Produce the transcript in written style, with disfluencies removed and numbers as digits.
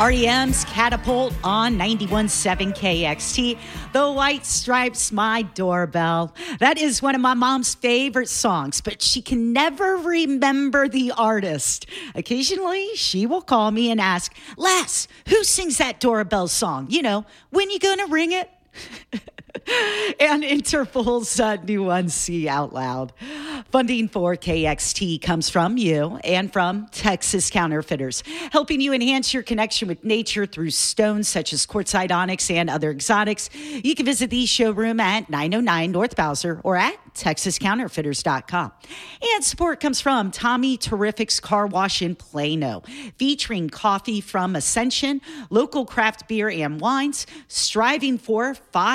REM's Catapult on 91.7 KXT. The White Stripes, My Doorbell. That is one of my mom's favorite songs, but she can never remember the artist. Occasionally, she will call me and ask, Les, who sings that doorbell song? You know, when you gonna ring it? And Interpol's new one, See Out Loud. Funding for KXT comes from you and from Texas Counterfeiters, helping you enhance your connection with nature through stones such as quartzite onyx and other exotics. You can visit the showroom at 909 North Bowser or at TexasCounterfeiters.com. And support comes from Tommy Terrific's Car Wash in Plano, featuring coffee from Ascension, local craft beer and wines, striving for 5